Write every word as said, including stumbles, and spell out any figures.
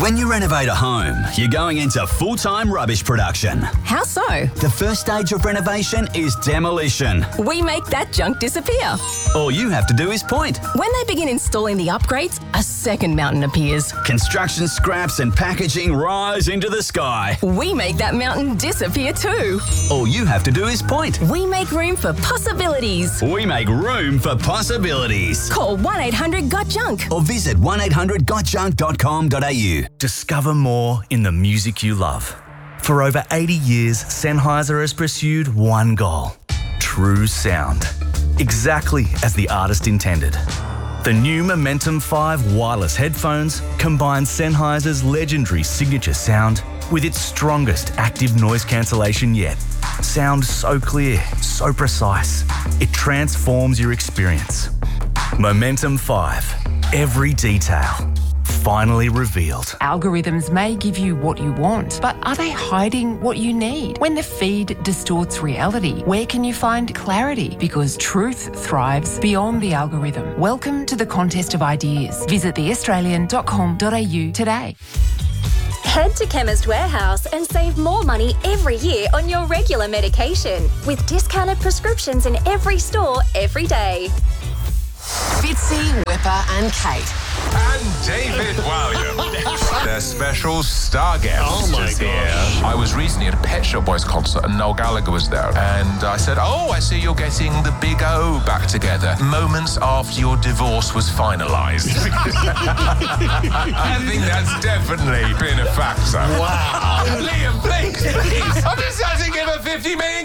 When you renovate a home, you're going into full-time rubbish production. How so? The first stage of renovation is demolition. We make that junk disappear. All you have to do is point. When they begin installing the upgrades, a second mountain appears. Construction scraps and packaging rise into the sky. We make that mountain disappear too. All you have to do is point. We make room for possibilities. We make room for possibilities. Call one eight hundred got junk or visit one eight hundred got junk dot com dot a u. Discover more in the music you love. For over eighty years, Sennheiser has pursued one goal: true sound. Exactly as the artist intended. The new Momentum five wireless headphones combine Sennheiser's legendary signature sound with its strongest active noise cancellation yet. Sound so clear, so precise, it transforms your experience. Momentum five. Every detail finally revealed. Algorithms may give you what you want, but are they hiding what you need? When the feed distorts reality, where can you find clarity? Because truth thrives beyond the algorithm. Welcome to the contest of ideas. Visit the australian dot com dot a u today. Head to Chemist Warehouse and save more money every year on your regular medication with discounted prescriptions in every store every day. Fitzy, Whipper and Kate. And David Walliams. Their special star guest Oh my is here. gosh. I was recently at a Pet Shop Boys concert and Noel Gallagher was there. And I said, oh, I see you're getting the Big O back together moments after your divorce was finalised. I think that's definitely been a factor. Wow. Liam, please, please. I'm just having to give a fifty million